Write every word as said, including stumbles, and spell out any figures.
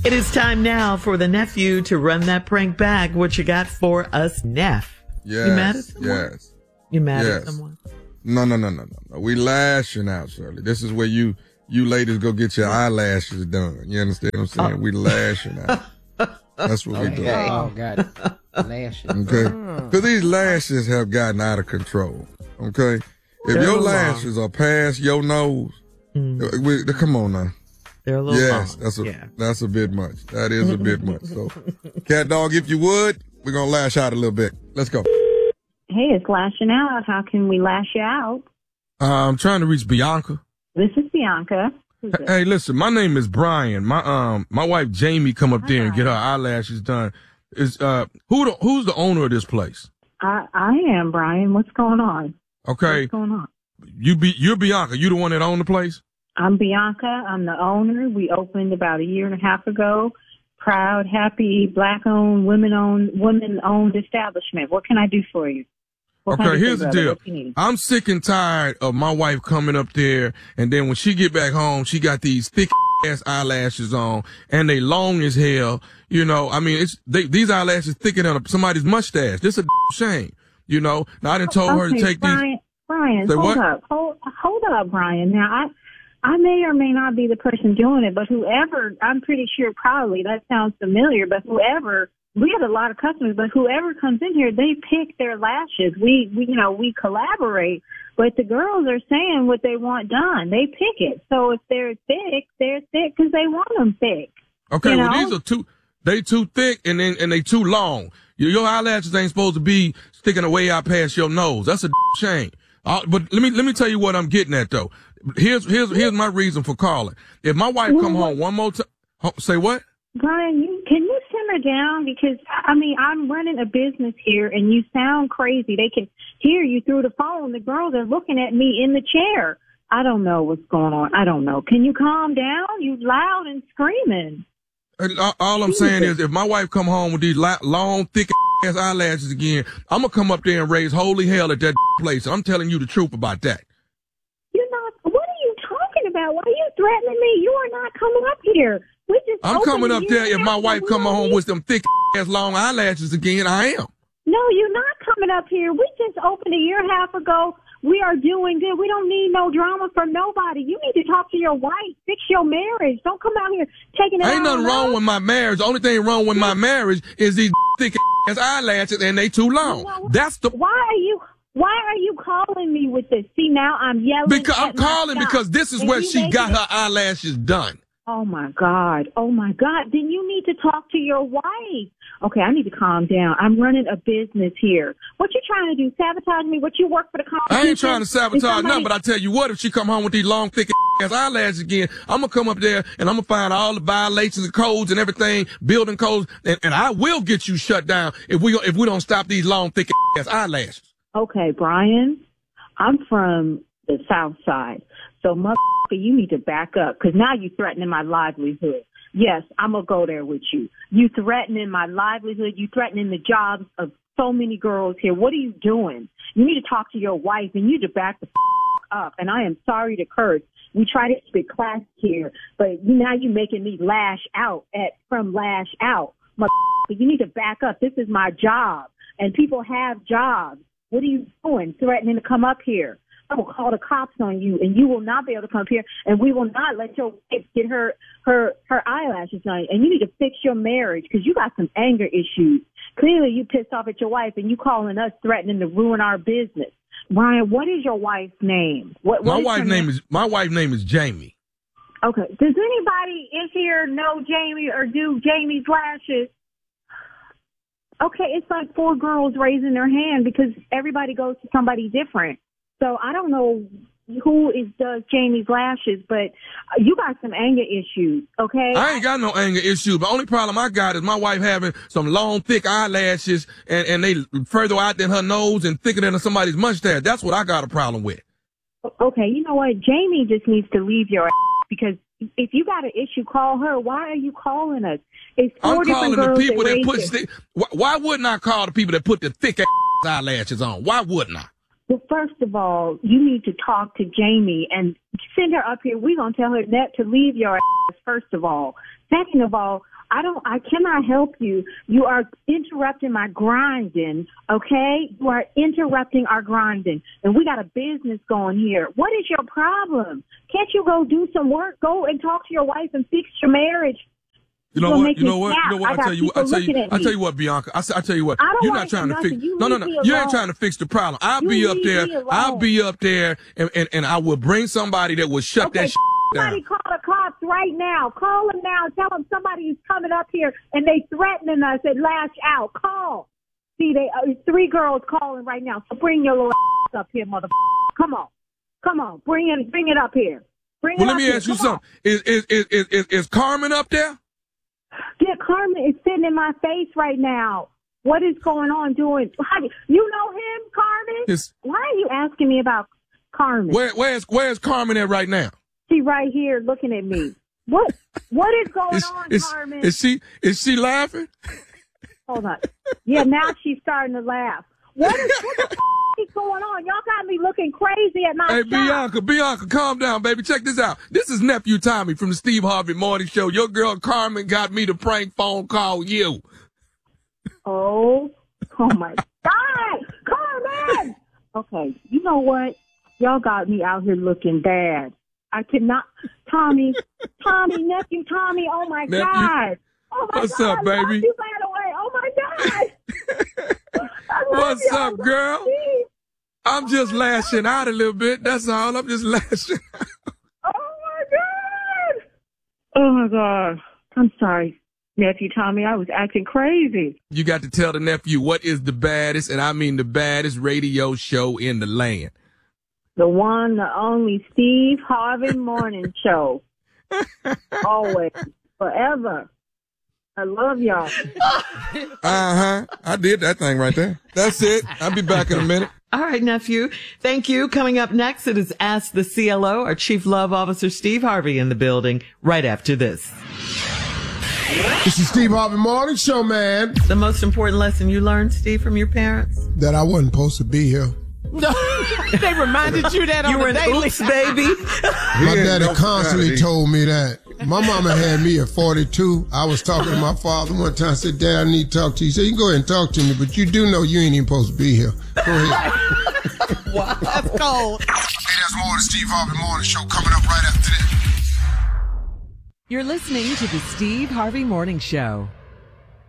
It is time now for the nephew to run that prank back. What you got for us, Neff? Yes. You mad at someone? Yes. You mad yes. at someone? No, no, no, no, no, no. We lashing out, Shirley. This is where you you ladies go get your eyelashes done. You understand what I'm saying? Oh. We lashing out. That's what okay. we do. Oh, got it. Lashes. Okay? Because these lashes have gotten out of control. Okay? If They're your lashes long. are past your nose, mm. we, come on now. They're a little yes, long. that's a yeah. that's a bit much. That is a bit much. So, cat dog, if you would, we're gonna lash out a little bit. Let's go. Hey, it's lashing out. How can we lash you out? Uh, I'm trying to reach Bianca. This is Bianca. Hey, hey, listen, my name is Brian. My um my wife Jamie come up Hi. there and get her eyelashes done. Is uh who the, who's the owner of this place? I I am Brian. What's going on? Okay. What's going on? You be you're Bianca. You the one that owned the place? I'm Bianca. I'm the owner. We opened about a year and a half ago. Proud, happy, black-owned, women-owned, women-owned establishment. What can I do for you? What okay, here's the deal. I'm sick and tired of my wife coming up there, and then when she get back home, she got these thick ass eyelashes on, and they long as hell. You know, I mean, it's they, these eyelashes thicker than somebody's mustache. This is a shame. You know, now I done told okay, her to take Brian, these. Brian, hold what? up, hold, hold up, Brian. Now I. I may or may not be the person doing it, but whoever, I'm pretty sure probably, that sounds familiar, but whoever, we have a lot of customers, but whoever comes in here, they pick their lashes. We, we, you know, we collaborate, but the girls are saying what they want done. They pick it. So if they're thick, they're thick because they want them thick. Okay, you well, know? these are too, they too thick and then, and they too long. Your, your eyelashes ain't supposed to be sticking away out past your nose. That's a shame. Uh, but let me, let me tell you what I'm getting at though. Here's here's here's my reason for calling. If my wife come home one more time, say what? Brian, you, can you simmer down? Because I mean, I'm running a business here, and you sound crazy. They can hear you through the phone. The girls are looking at me in the chair. I don't know what's going on. I don't know. Can you calm down? You loud and screaming. All I'm saying is, if my wife come home with these long, thick ass eyelashes again, I'm gonna come up there and raise holy hell at that place. I'm telling you the truth about that. About why are you threatening me? You are not coming up here. We just I'm coming up there. If my wife come home with them thick ass long eyelashes again, I am. No, you're not coming up here. We just opened a year and a half ago. We are doing good. We don't need no drama from nobody. You need to talk to your wife. Fix your marriage. Don't come out here taking it. Ain't nothing wrong with my marriage. The only thing wrong with my marriage is these thick ass eyelashes and they too long. You know, That's the. Why are you? Why are you calling me with this? See, now I'm yelling. Because I'm calling because this is where she got her eyelashes done. Oh, my God. Oh, my God. Then you need to talk to your wife. Okay, I need to calm down. I'm running a business here. What you trying to do? Sabotage me? What, you work for the company? I ain't trying to sabotage somebody... nothing, but I tell you what, if she come home with these long, thick ass eyelashes again, I'm going to come up there and I'm going to find all the violations of codes and everything, building codes, and, and I will get you shut down if we if we don't stop these long, thick ass eyelashes. Okay, Brian, I'm from the South Side, so motherfucker, you need to back up, because now you're threatening my livelihood. Yes, I'm going to go there with you. You threatening my livelihood. You threatening the jobs of so many girls here. What are you doing? You need to talk to your wife, and you need to back the up, and I am sorry to curse. We try to keep it classy here, but now you're making me lash out at from lash out. Motherfucker, you need to back up. This is my job, and people have jobs. What are you doing? Threatening to come up here. I will call the cops on you, and you will not be able to come up here, and we will not let your wife get her her her eyelashes done. And you need to fix your marriage because you got some anger issues. Clearly, you pissed off at your wife, and you calling us threatening to ruin our business. Ryan, what is your wife's name? What, what my wife's name is my wife's name is Jamie. Okay. Does anybody in here know Jamie or do Jamie's lashes? Okay, it's like four girls raising their hand because everybody goes to somebody different. So I don't know who is does Jamie's lashes, but you got some anger issues, okay? I ain't got no anger issues. The only problem I got is my wife having some long, thick eyelashes, and, and they further out than her nose and thicker than somebody's mustache. That's what I got a problem with. Okay, you know what? Jamie just needs to leave your ass because if you got an issue, call her. Why are you calling us? It's four I'm calling the people that, that put. Sti- why, why wouldn't I call the people that put the thick ass eyelashes on? Why wouldn't I? Well, first of all, you need to talk to Jamie and send her up here. We're going to tell her that to leave your ass, first of all. Second of all, I don't, I cannot help you. You are interrupting my grinding, okay? You are interrupting our grinding. And we got a business going here. What is your problem? Can't you go do some work? Go and talk to your wife and fix your marriage. You know what? You know what? You know what? I tell you. I tell you. I tell you what, Bianca. I, I tell you what. You're not trying to fix. No, no, no. You ain't trying to fix the problem. I'll be up there. I'll be up there, and, and and I will bring somebody that will shut that shit down. Somebody call the cops right now. Call them now. Tell them somebody is coming up here and they threatening us and lash out. Call. See, they uh, three girls calling right now. So bring your little ass up here, motherfucker. Come on, come on. Bring it. Bring it up here. Bring well, it let me up ask here. you Come something. Is is, is is is is Carmen up there? Yeah, Carmen is sitting in my face right now. What is going on doing? How, you know him, Carmen? It's, Why are you asking me about Carmen? Where, where's Where's Carmen at right now? She right here looking at me. What What is going Is, on, is, Carmen? is she is she laughing? Hold on. Yeah, now she's starting to laugh. What is what the f- is going on? Y'all got me looking crazy at my Hey, shop. Bianca, Bianca, calm down, baby. Check this out. This is Nephew Tommy from the Steve Harvey Morning Show. Your girl Carmen got me to prank phone call you. Oh, oh my God, Carmen! Okay, you know what? Y'all got me out here looking bad. I cannot, Tommy, Tommy, nephew, Tommy. Oh my Nephew. God! Oh my What's God! up, baby? I love you right away. Oh my God! I love What's you. up, girl? I'm just lashing out a little bit. That's all. I'm just lashing out. Oh my God! Oh my God! I'm sorry, nephew Tommy. I was acting crazy. You got to tell the nephew what is the baddest, and I mean the baddest radio show in the land. The one, the only Steve Harvey Morning Show. Always, forever. I love y'all. Uh-huh. I did that thing right there. That's it. I'll be back in a minute. All right, nephew. Thank you. Coming up next, it is Ask the C L O, our Chief Love Officer, Steve Harvey, in the building right after this. This is Steve Harvey Morning Show, man. The most important lesson you learned, Steve, from your parents? That I wasn't supposed to be here. They reminded you that on You the were an daily. oops, baby. My daddy constantly told me that. My mama had me at forty-two. I was talking to my father one time. I said, Dad, I need to talk to you. He said, you can go ahead and talk to me, but you do know you ain't even supposed to be here. Go ahead. Wow. That's cold. Hey, there's more of the Steve Harvey Morning Show coming up right after this. You're listening to the Steve Harvey Morning Show.